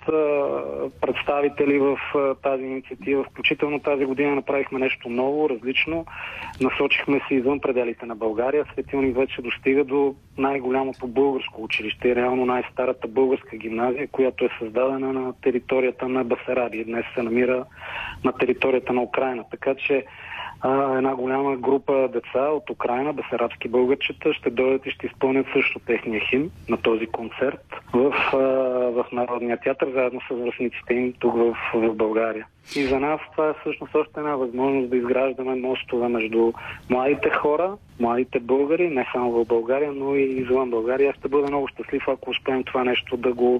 представители в тази инициатива. Включително тази година направихме нещо ново, различно. Насочихме се извън пределите на България. Светилник вече достига до най-голямото българско училище, реално най-старата българска гимназия, която е създадена на територията на Басарабия. Днес се намира на територията на Украйна. Така че една голяма група деца от Украйна, бесарабски българчета, ще дойдат и ще изпълнят също техния химн на този концерт в Народния театър, заедно с връстниците им тук в България. И за нас това е всъщност още една възможност да изграждаме мостове между младите хора, младите българи, не само в България, но и извън България. Аз ще бъда много щастлив, ако успеем това нещо да го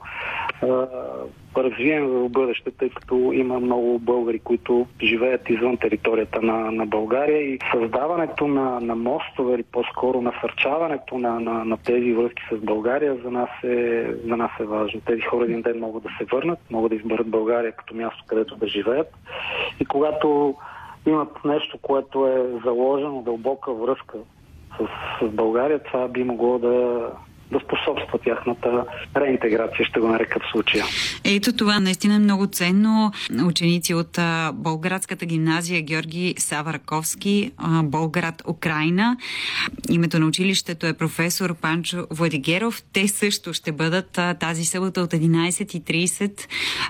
развием в бъдеще, тъй като има много българи, които живеят извън територията на България, и създаването на мостове, или по-скоро насърчаването на тези връзки с България за нас е важно. Тези хора един ден могат да се върнат, могат да изберат България като място, където да живеят. И имат нещо, което е заложено, дълбока връзка с България, това би могло да способства тяхната реинтеграция, ще го нарека в случая. Ето това наистина е много ценно. Ученици от Болградската гимназия Георги Сава-Раковски, Болград, Украйна. Името на училището е професор Панчо Владигеров. Те също ще бъдат тази събота от 11:30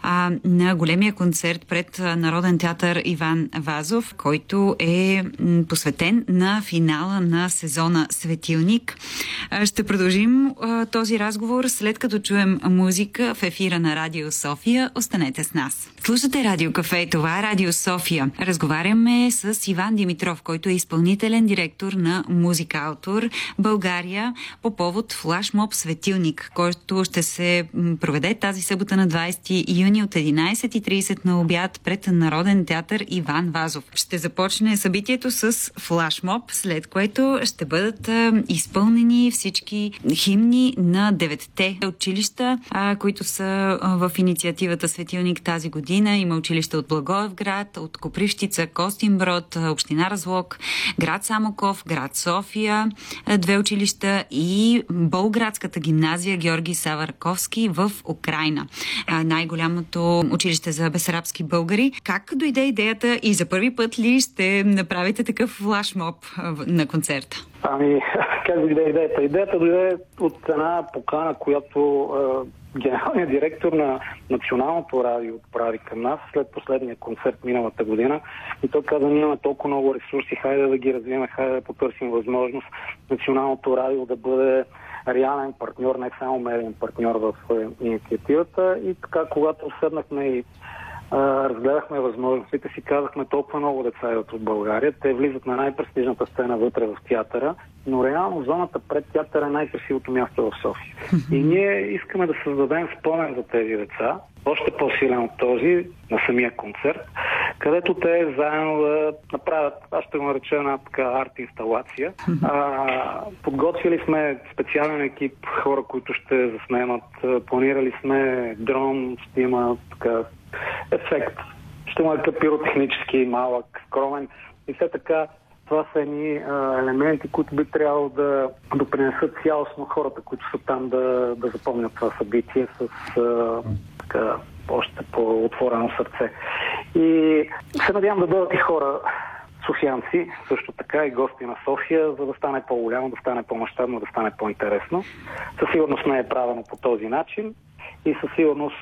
на големия концерт пред Народен театър Иван Вазов, който е посветен на финала на сезона Светилник. Ще продължим този разговор след като чуем музика в ефира на Радио София. Останете с нас. Слушате Радио Кафе, това е Радио София. Разговаряме с Иван Димитров, който е изпълнителен директор на Музикалтор България по повод флашмоб Светилник, който ще се проведе тази събота на 20 юни от 11:30 на обяд пред Народен театър Иван Вазов. Ще започне събитието с флашмоб, след което ще бъдат изпълнени всички химни на 9-те училища, които са в инициативата Светилник тази година. Има училища от Благоевград, от Копривщица, Костинброд, община Разлог, град Самоков, град София, 2 училища и Болградската гимназия Георги Сава-Раковски в Украйна. Най-голямото училище за бесарабски българи. Как дойде идеята и за първи път ли ще направите такъв флашмоб на концерта? Как дойде идеята? Идеята дойде от една покана, която генералният директор на Националното радио отправи към нас след последния концерт миналата година. И той каза, ние имаме толкова много ресурси, хайде да ги развием, хайде да потърсим възможност Националното радио да бъде реален партньор, не само медиен партньор в инициативата. И така, когато седнахме и разгледахме възможностите, си казахме, толкова много деца идват от България. Те влизат на най-престижната сцена вътре в театъра, но реално зоната пред театъра е най-красивото място в София. И ние искаме да създадем спомен за тези деца, още по-силен от този на самия концерт, където те заедно да направят, аз ще го нареча една така арт-инсталация. Подготвили сме специален екип хора, които ще заснемат. Планирали сме дрон, ще има така ефект. Ще има пиротехнически, малък, скромен. И все така това са едни елементи, които би трябвало да допринесат цялостно хората, които са там да запомнят това събитие с така още по-отворено сърце. И се надявам да бъдат и хора софиянци, също така и гости на София, за да стане по-голямо, да стане по-мащабно, да стане по-интересно. Със сигурност не е правено по този начин и със сигурност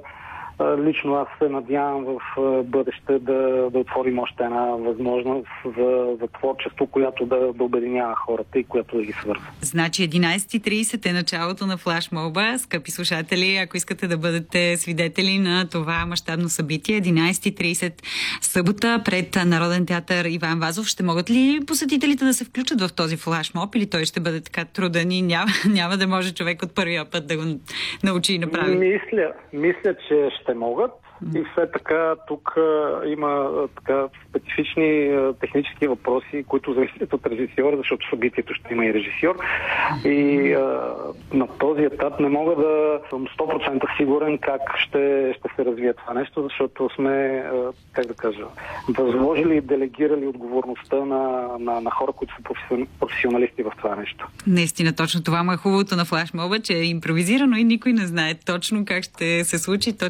лично аз се надявам в бъдеще да отворим още една възможност за творчество, която да обединява хората и която да ги свързва. Значи 11:30 е началото на флашмоба. Скъпи слушатели, ако искате да бъдете свидетели на това мащабно събитие, 11:30 събота пред Народен театър Иван Вазов, ще могат ли посетителите да се включат в този флашмоб или той ще бъде така труден и няма да може човек от първия път да го научи и направи? Мисля, че ще могат. И все така тук има така специфични технически въпроси, които зависят от режисьора, защото събитието ще има и режисьор. И на този етап не мога да съм 100% сигурен как ще се развие това нещо, защото сме, възложили и делегирали отговорността на хора, които са професионалисти в това нещо. Наистина, точно това му е хубавото на флашмоба, че е импровизирано и никой не знае точно как ще се случи.